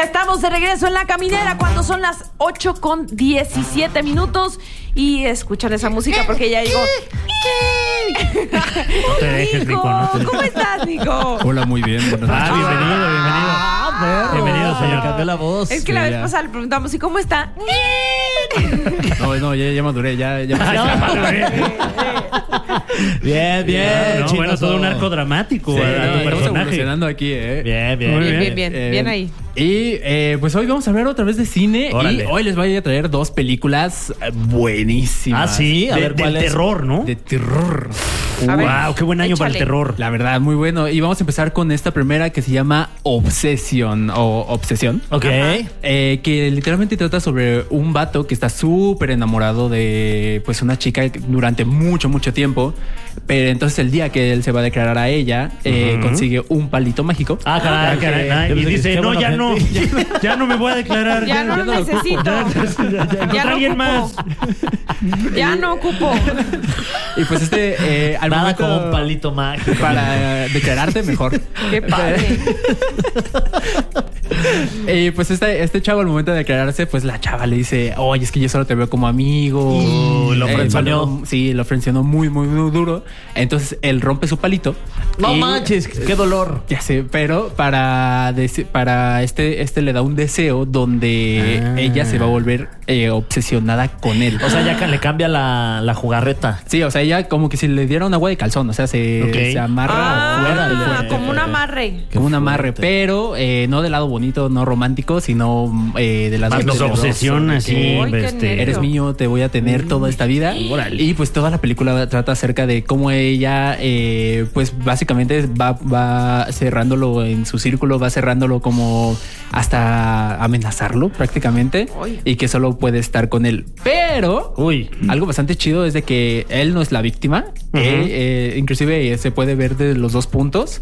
Estamos de regreso en La Caminera cuando son las 8:17 y escuchan esa música porque ya llegó. No te dejes, Nico. ¿Cómo estás, Nico? Hola, muy bien. Buenas noches. Bienvenido, señor. Cambió la voz. Es que la vez pasada le preguntamos, ¿y cómo está? No, ya maduré, ya Bien. No, bueno, todo un arco dramático a tu estamos personaje. evolucionando aquí, Bien. Bien ahí. Y pues hoy vamos a hablar otra vez de cine. Órale. Y hoy les voy a traer dos películas buenísimas. Ah, sí, a ver cuál de es. terror, ¿no? De terror. A ver, Wow, qué buen año para el échale. terror. La verdad, muy bueno. Y vamos a empezar con esta primera que se llama Obsesión o Obsesión. Ok. Que literalmente trata sobre un vato que está súper enamorado de pues una chica durante mucho tiempo. Pero entonces el día que él se va a declarar a ella, consigue un palito mágico. Ah, caray. Y dice, no, ya no me voy a declarar. Ya no lo necesito. Encontré a alguien más. Ya no ocupo. Y pues al Nada momento como un palito mágico. para declararte mejor. Qué padre. Y pues este chavo al momento de declararse, pues la chava le dice, oye, es que yo solo te veo como amigo. Lo frenzoneó. Sí, lo frencionó muy muy duro. Entonces él rompe su palito. No y- manches, qué dolor. Ya sé, pero para este le da un deseo donde ella se va a volver obsesionada con él. O sea, ya que le cambia la jugarreta. Sí, o sea, ella como que si le diera un agua de calzón, o sea, se amarra fuerte. Como un amarre. Como un amarre, fuerte. pero no del lado bonito, no romántico, sino del lado Más nos tenebroso, obsesiona de así. que Ay, qué nervio. eres mío, te voy a tener toda esta vida. Y pues toda la película trata acerca de cómo ella, pues básicamente va cerrándolo en su círculo, va cerrándolo como hasta amenazarlo prácticamente. Ay. Y que solo puede estar con él. Pero algo bastante chido es de que él no es la víctima. Inclusive se puede ver de los dos puntos.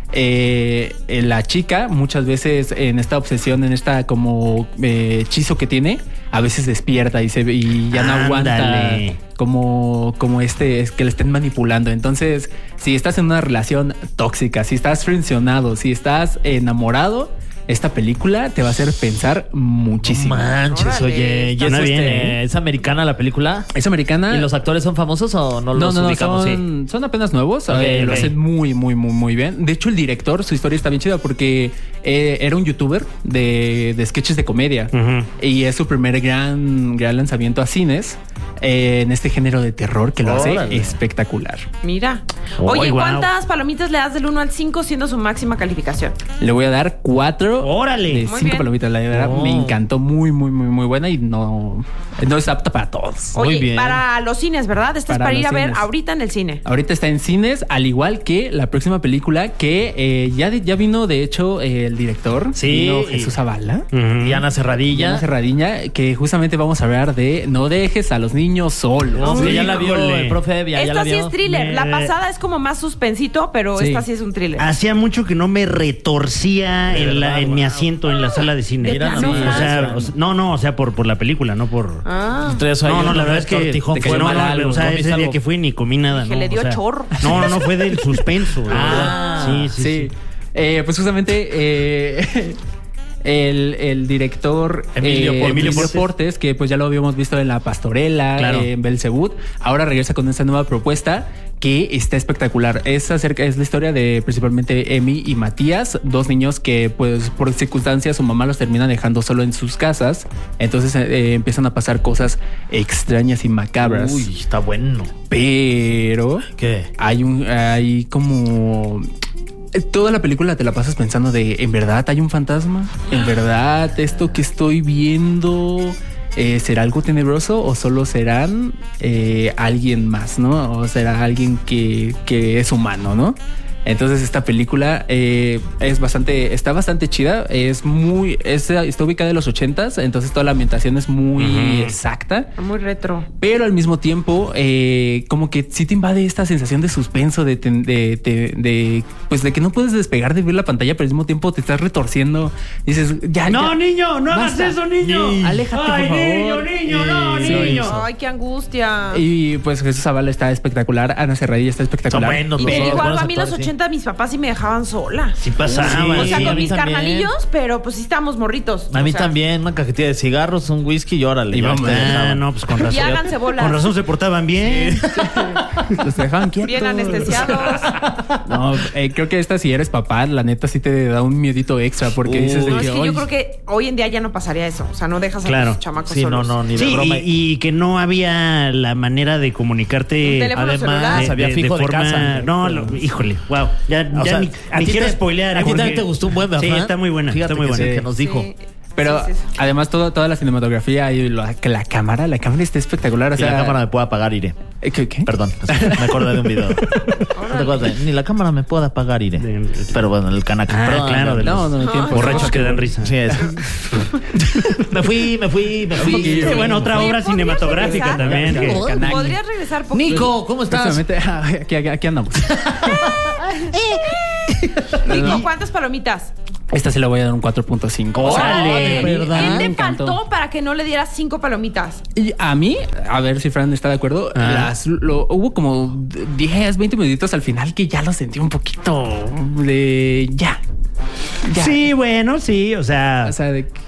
La chica muchas veces en esta obsesión, en esta como hechizo que tiene, a veces despierta y ya no aguanta Ándale. como es que le estén manipulando. Entonces, si estás en una relación tóxica, si estás frencionado, si estás enamorado, esta película te va a hacer pensar muchísimo. Manches, Órale, oye. ¿Y suena es, bien, ¿eh? es americana la película? Es americana. ¿Y los actores son famosos o no los ubicamos? Sí. Son apenas nuevos. Ok, Lo ok. hacen muy bien. De hecho, el director, su historia está bien chida porque era un youtuber de sketches de comedia. Y es su primer gran lanzamiento a cines en este género de terror que lo hace Órale. espectacular. Mira. Ay, Oye, guau. ¿cuántas palomitas le das del 1 al 5 siendo su máxima calificación? Le voy a dar 4 Órale. de Muy 5 bien. palomitas. La verdad Oh. me encantó muy buena y no es apta para todos. Oye, Muy bien. para los cines, ¿verdad? Esta es Para para ir los a ver cines. ahorita en el cine. Ahorita está en cines, al igual que la próxima película que ya vino, de hecho, el director. Sí. Vino Jesús Zavala. Y Ana Serradilla. Ana Serradilla, que justamente vamos a hablar de No dejes a los niños solos. No, que ya la vio Híjole. el profe Evia. ya Esta la sí vio. es thriller. La pasada es como más suspensito, pero Sí. esta sí es un thriller. Hacía mucho que no me retorcía De verdad, en mi asiento en la sala de cine. De plano, Sí, Fran. o sea, por la película, no por... Ah. Entonces, ahí No, la un verdad es que tortijón te fue cayó mal mal algo, o sea, ¿no? ese día Algo. que fui ni comí nada, Que ¿no? le dio O sea, chorro. No, fue del suspenso. Ah, sí. Pues justamente el director Emilio Portes, que pues ya lo habíamos visto en La Pastorela, Claro. en Belzebut, ahora regresa con esta nueva propuesta que está espectacular. Es la historia de principalmente Emi y Matías, dos niños que pues por circunstancias su mamá los termina dejando solo en sus casas, entonces empiezan a pasar cosas extrañas y macabras. Uy, está bueno. Pero ¿Qué? hay como... Toda la película te la pasas pensando de, ¿en verdad hay un fantasma? ¿En verdad esto que estoy viendo será algo tenebroso o solo serán alguien más, ¿no? O será alguien que es humano, ¿no? Entonces esta película está bastante chida, está ubicada en los 80s, entonces toda la ambientación es muy exacta. Muy retro. Pero al mismo tiempo, como que sí te invade esta sensación de suspenso, de que no puedes despegar de ver la pantalla, pero al mismo tiempo te estás retorciendo. Dices, ya. Niño, no hagas Basta. eso, niño. Sí. Aléjate, por favor. Niño. Ay, qué angustia. Y pues Jesús Zavala está espectacular, Ana Serradilla está espectacular. Son buenos, Y te todos digo algo, buenos a mí los actores, sí. 80 mis papás sí me dejaban sola. Sí pasaba. O sea, Sí, a con mí mis también. carnalillos, pero pues sí estábamos morritos. A mí O sea, también, una cajetilla de cigarros, un whisky y órale. Y ya vamos. te dejaban. No, pues con razón. Y háganse bolas. Con razón se portaban bien. Los dejaban quietos. Bien anestesiados. No, creo que esta, si eres papá, la neta sí te da un miedito extra porque dices de No, es que yo "Ay, creo que hoy en día ya no pasaría eso. O sea, no dejas a Claro. tus chamacos Sí, no, solos. no, ni de Sí, broma. y que no había la manera de comunicarte. Un teléfono celular. de, Había fijo de casa. No, híjole, wow. Ya, O ya sea, ni a ti quiero te- spoilear. a ti porque- también te gustó un buen, ¿verdad? Sí, está muy buena. Fíjate está muy que buena. sí, que nos dijo. Sí. Pero Sí. además toda la cinematografía y la cámara está espectacular. O Y sea, la cámara me puede apagar, Iré. ¿Qué? Perdón, me acordé de un video. No te acuerdas, ni la cámara me puede apagar, Iré. Pero bueno, el canaca. Ah, Perdón, claro, de No, los no, tiempo. borrachos que dan risa. Sí, es. me fui. Sí, bueno, otra Oye, obra ¿podrías cinematográfica regresar? también. que- ¿Podrías regresar poquito? Nico, ¿cómo estás? Justamente, aquí andamos. Nico, ¿cuántas palomitas? Esta se la voy a dar un 4.5. O sea, ¡Órale! ¿verdad? ¿Qué me te encantó. faltó para que no le dieras 5 palomitas? Y a mí, a ver si Fran está de acuerdo, hubo como 10, 20 minutitos al final que ya lo sentí un poquito de ya. Sí, bueno, sí, o sea. O sea,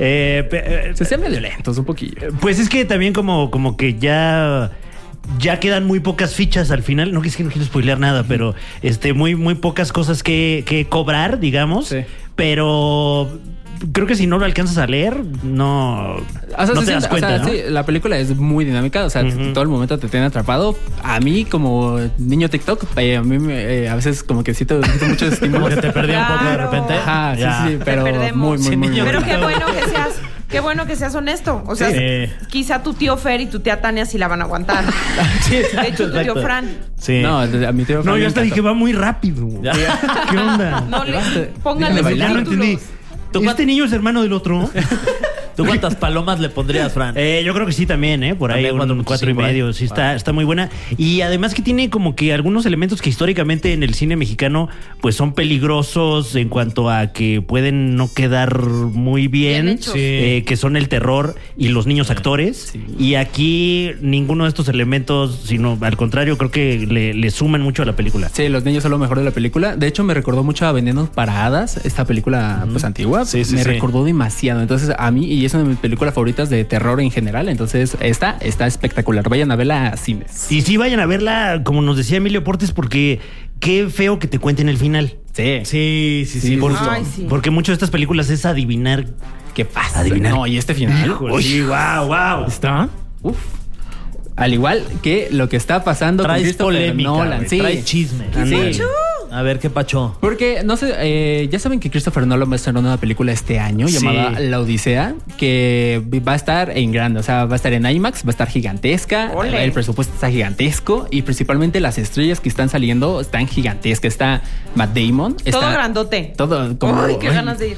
se hacían medio lentos un poquillo. Pues es que también como que ya quedan muy pocas fichas al final. No, es que no quiero spoilear nada, pero muy pocas cosas que cobrar, digamos. Sí. Pero creo que si no lo alcanzas a leer, no, O sea, no se te das siente- cuenta, o sea, ¿no? sí, la película es muy dinámica, o sea, Ujú. todo el momento te tiene atrapado. A mí, como niño TikTok, a mí a veces como que siento muchos Como estímulos. que te perdí un poco de Claro. repente. Ajá, Ya. sí, pero perdemos. muy, Sí, muy niño. bueno. Pero qué bueno que seas honesto. O sea, Sí. quizá tu tío Fer y tu tía Tania sí la van a aguantar. Sí, De exacto, hecho, tu tío exacto. Fran. Sí. No, a mi tío No, Fran yo me hasta encantó. dije, va muy rápido. Ya. ¿Qué onda? No le Basta. pónganle Déjale Ya no subtítulos. entendí. ¿Tú ¿Este niño es hermano del otro? ¿Tú cuántas palomas le pondrías, Fran? Yo creo que sí también, por ahí También un 4.5. 4.5, Sí, está muy buena. Y además que tiene como que algunos elementos que históricamente en el cine mexicano pues son peligrosos en cuanto a que pueden no quedar muy bien, Bien hechos. que son el terror y los niños actores. Sí. Y aquí ninguno de estos elementos, sino al contrario, creo que le suman mucho a la película. Sí, los niños son lo mejor de la película. De hecho, me recordó mucho a Venenos para Hadas, esta película pues antigua. Sí, sí, me sí. recordó demasiado. Entonces, a mí, y es una de mis películas favoritas de terror en general. Entonces, esta está espectacular. Vayan a verla a cines. Y sí, vayan a verla, como nos decía Emilio Portes, porque qué feo que te cuenten el final. Sí. Sí, Sí, Por- Ay, sí. Porque muchas de estas películas es adivinar. ¿Qué pasa? Adivinar. No, y este final. Uy, wow. ¿Está? Uf. Al igual que lo que está pasando con Traes Christopher polémica, Nolan. güey, Sí. traes chisme. Sí. A ver, ¿qué pacho? Porque, no sé, ya saben que Christopher Nolan va a estrenar una película este año Sí. llamada La Odisea, que va a estar en grande, o sea, va a estar en IMAX, va a estar gigantesca, Ole. el presupuesto está gigantesco y principalmente las estrellas que están saliendo están gigantescas. Está Matt Damon. Todo está grandote. Todo como... Ay, qué ganas de ir.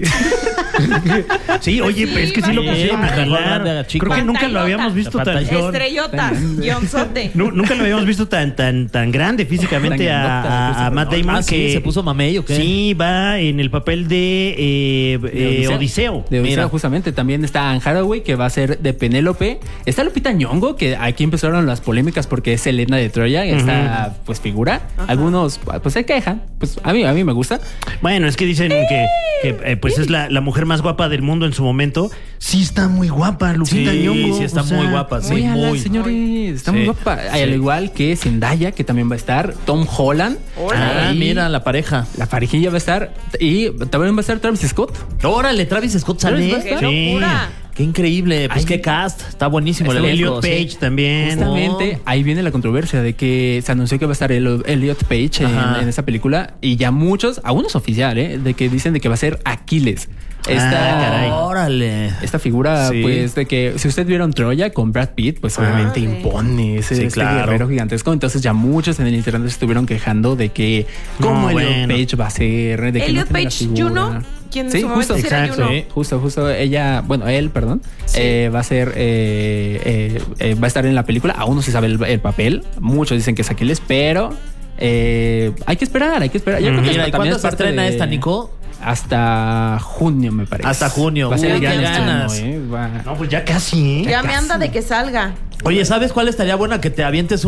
Sí, oye, pero es que sí lo vale. pusieron a Sí, grande, jalar. chico. Creo que nunca lo habíamos visto tan... Pantallón. Estrellotas, guionzote. Nunca lo habíamos visto tan grande físicamente Tan grandota, a Matt Damon. Ah, sí, que ¿se puso mamey o qué? Sí, va en el papel de Odiseo. De Odiseo, Mira. justamente. También está Anne Hathaway, que va a ser de Penélope. Está Lupita Nyong'o, que aquí empezaron las polémicas porque es Helena de Troya, esta pues figura. Algunos pues se quejan. Pues a mí me gusta. Bueno, es que dicen que pues es la mujer más guapa del mundo en su momento. Sí está muy guapa, Lupita Sí, Nyong'o. sí está o sea, muy guapa, sí. Oigan, muy. señores, está Sí. muy guapa. Sí. Al igual que Zendaya, que también va a estar. Tom Holland. Ah, Y mira, la pareja. la parejilla va a estar. Y también va a estar Travis Scott. Órale, Travis Scott sale. Travis ¡Qué Sí. locura! Qué increíble. Pues Ay. qué cast. Está buenísimo el Está elenco. Elliot Page sí. también. Justamente ahí viene la controversia de que se anunció que va a estar Elliot Page Ajá. en esa película. Y ya muchos, aún no es oficial, de que dicen de que va a ser Aquiles. caray. Órale. Esta figura, Sí. pues, de que si usted vieron Troya con Brad Pitt, pues obviamente Órale. impone ese Sí, este claro. guerrero gigantesco. Entonces ya muchos en el internet se estuvieron quejando de que cómo No, Elliot bueno. Page va a ser, de que Elliot no tiene la Page figura. Juno, quien en Sí, su momento justo. sí era Exacto. Juno. Sí. Justo, ella, bueno, él, perdón, va a ser, va a estar en la película. Aún no se sabe el papel. Muchos dicen que es Aquiles, pero hay que esperar. Yo creo que Mira, ¿y también cuándo es se parte estrena de- esta, Nico? Hasta junio, me parece. Hasta junio. Va a ser Uy, el gran qué estreno, ganas. va. No, pues ya casi, ¿eh? Ya me anda de que salga. Oye, ¿sabes cuál estaría buena? Que te avientes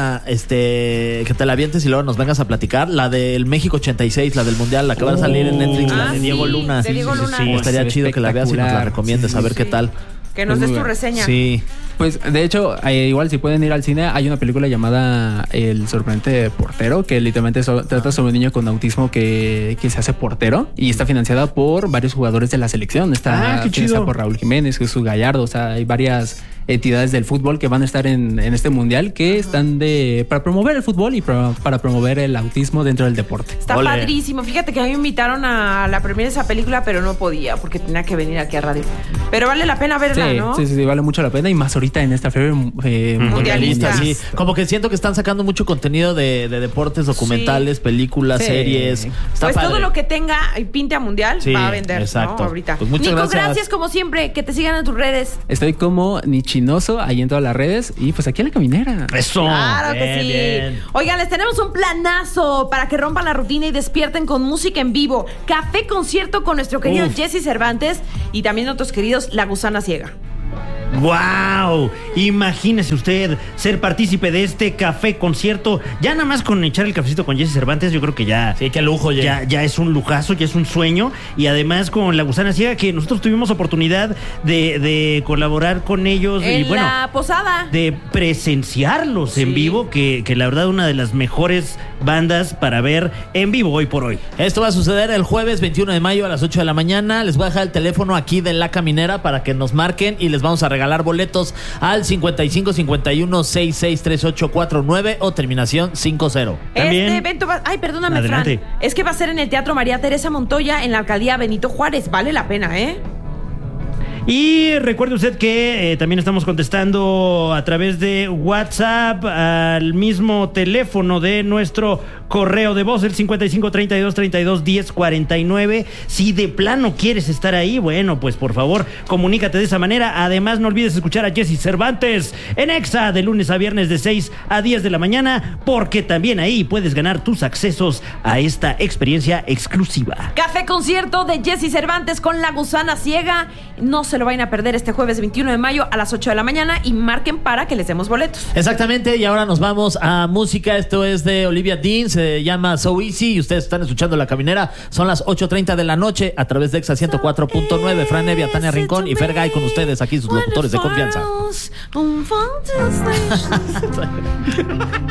que te la avientes y luego nos vengas a platicar. La del México 86, la del Mundial, la que va a salir en Netflix, la de Diego Luna. De Diego Luna. Estaría chido que la veas y nos la recomiendes, a ver qué tal. Que nos des tu reseña. Sí. Pues de hecho, igual si pueden ir al cine, hay una película llamada El sorprendente portero, que literalmente trata sobre un niño con autismo que se hace portero y está financiada por varios jugadores de la selección. Está financiada por Raúl Jiménez, Jesús Gallardo, o sea, hay varias entidades del fútbol que van a estar en este mundial que están para promover el fútbol y para promover el autismo dentro del deporte. Está padrísimo. Fíjate que a mí me invitaron a la premiere de esa película, pero no podía porque tenía que venir aquí a radio. Pero vale la pena verla, ¿no? Sí, vale mucho la pena y más ahorita en esta feria mundialista. Sí, como que siento que están sacando mucho contenido de deportes, documentales, películas, series. Está pues padre. todo lo que tenga y pinte a mundial va a vender, exacto. ¿no? Ahorita. Pues muchas Nico, gracias como siempre. Que te sigan en tus redes. Estoy como Nichinoso ahí en todas las redes y pues aquí en La Caminera. Eso. Claro que sí. Bien. Oigan, les tenemos un planazo para que rompan la rutina y despierten con música en vivo. Café concierto con nuestro querido Jesse Cervantes y también otros queridos La Gusana Ciega. ¡Wow! Imagínese usted ser partícipe de este café concierto. Ya nada más con echar el cafecito con Jesse Cervantes, yo creo que ya. Sí, qué lujo, ya es un lujazo, ya es un sueño. Y además con La Gusana Ciega, que nosotros tuvimos oportunidad de colaborar con ellos. En y bueno, la posada. de presenciarlos en vivo, que la verdad una de las mejores bandas para ver en vivo hoy por hoy. Esto va a suceder el jueves 21 de mayo a las 8 de la mañana. Les voy a dejar el teléfono aquí de La Caminera para que nos marquen y les vamos a regalar boletos al 55 51 66 38 49 o terminación 50. También, este evento va... Ay, perdóname, adelante. Fran. Es que va a ser en el Teatro María Teresa Montoya en la alcaldía Benito Juárez. Vale la pena, ¿eh? Y recuerde usted que también estamos contestando a través de WhatsApp al mismo teléfono de nuestro correo de voz, el 55 32 32 10 49. Si de plano quieres estar ahí, bueno, pues por favor, comunícate de esa manera. Además, no olvides escuchar a Jesse Cervantes en Exa de lunes a viernes de 6 a 10 de la mañana, porque también ahí puedes ganar tus accesos a esta experiencia exclusiva. Café concierto de Jesse Cervantes con La Gusana Ciega. No se lo vayan a perder este jueves 21 de mayo a las 8 de la mañana y marquen para que les demos boletos. Exactamente, y ahora nos vamos a música. Esto es de Olivia Dean, se llama So Easy y ustedes están escuchando La Caminera. Son las 8:30 de la noche a través de Exa 104.9. Fran Evia, Tania Rincón y Fergay con ustedes aquí, sus locutores de confianza.